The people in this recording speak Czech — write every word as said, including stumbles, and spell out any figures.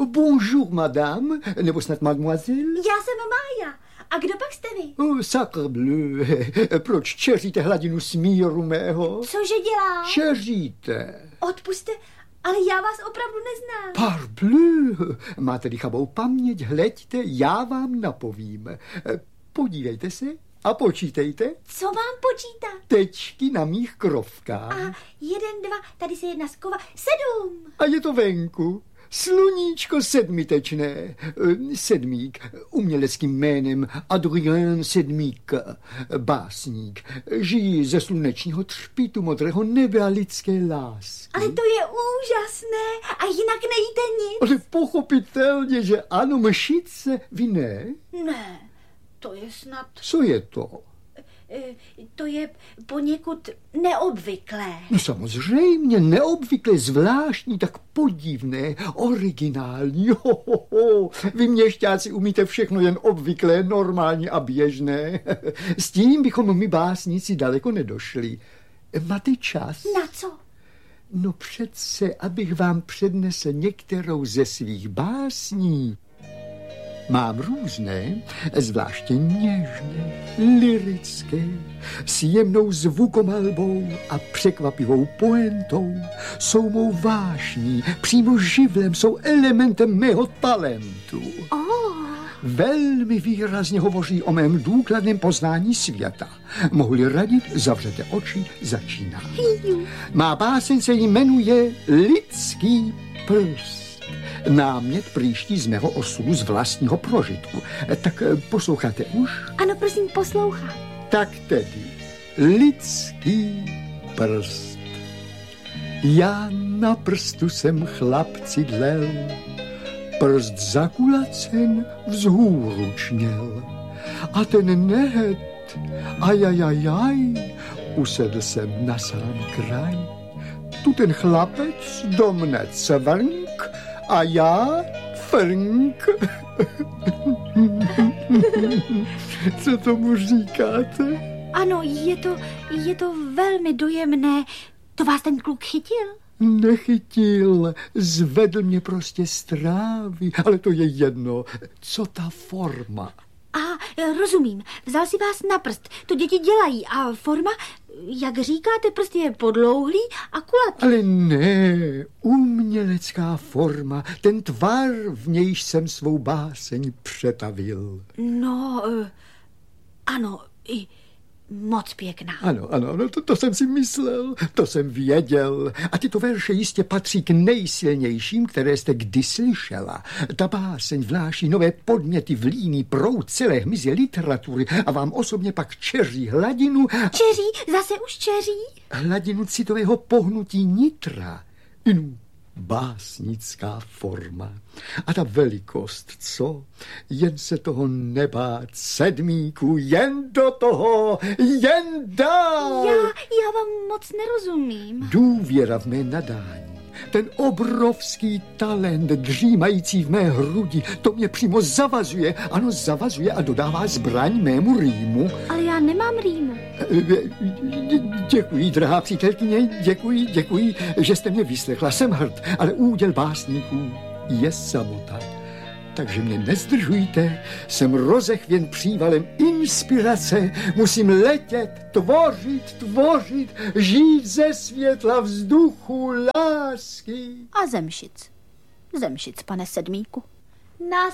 Bonjour, madame, nebo snad mademoiselle? Já jsem Mája. A kdo pak jste vy? Oh, sacre bleu. Proč čeříte hladinu smíru mého? Cože dělá? Čeříte. Odpuste, ale já vás opravdu neznám. Parbleu. Máte chabou paměť, hleďte, já vám napovím. Podívejte se a počítejte. Co mám počítat? Tečky na mých krovkách. A jeden, dva, tady se jedna skova, sedm. A je to venku. Sluníčko sedmitečné, sedmík, uměleckým jménem Adrien Sedmík, básník, žijí ze slunečního třpitu modrého nebe a lidské lásky. Ale to je úžasné a jinak nejíte nic. Ale pochopitelně, že ano, mšice, vy ne? Ne, to je snad... Co je to? To je poněkud neobvyklé. No samozřejmě, neobvyklé, zvláštní, tak podivné, originální. Ho, ho, ho. Vy měšťáci umíte všechno jen obvyklé, normální a běžné. S tím bychom my básníci daleko nedošli. Máte čas? Na co? No přece, abych vám přednesl některou ze svých básní. Mám různé, zvláště něžné, lyrické, s jemnou zvukomalbou a překvapivou poentou. Jsou mou vášní, přímo živlem, jsou elementem mého talentu. Oh. Velmi výrazně hovoří o mém důkladném poznání světa. Mohu-li radit, zavřete oči, začíná. Má báseň se jmenuje Lidský prst. Námět příští z mého osudu, z vlastního prožitku. Tak posloucháte už? Ano, prosím, poslouchám. Tak tedy, lidský prst. Já na prstu jsem chlapci dlel, prst zakulacen vzhůru čněl. A ten nehet, ajajajaj, usedl jsem na sám kraj. Tu ten chlapec do mne cvrnk, a já frnk. Co tomu říkáte? Ano, je to, je to velmi dojemné. To vás ten kluk chytil? Nechytil, zvedl mě prostě z trávy, ale to je jedno. Co ta forma? A rozumím, vzal si vás na prst. To děti dělají a forma, jak říkáte, prst je podlouhlý a kulatý. Ale ne, umělecká forma, ten tvar, v nějž jsem svou báseň přetavil. No, ano, i moc pěkná. Ano, ano, ano, to, to jsem si myslel, to jsem věděl. A tyto verše jistě patří k nejsilnějším, které jste kdy slyšela. Ta báseň vnáší nové podměty v líný proud celé hmyzě literatury a vám osobně pak čeří hladinu... Čeří? Zase už čeří? Hladinu citového pohnutí nitra. Inu básnická forma. A ta velikost, co? Jen se toho nebát, sedmíku, jen do toho, jen dál. Já, já vám moc nerozumím. Důvěra v mé nadání, ten obrovský talent dřímající v mé hrudi, to mě přímo zavazuje, ano, zavazuje a dodává zbraň mému rýmu. Ale já nemám rýmu. Děkuji, drahá přítelkyně, děkuji, děkuji, že jste mě vyslechla. Jsem hrd, ale úděl básníků je samota. Takže mě nezdržujte, jsem rozechvěn přívalem inspirace, musím letět, tvořit, tvořit, žít ze světla vzduchu lásky. A zemšic. Zemšic, pane Sedmíku. Na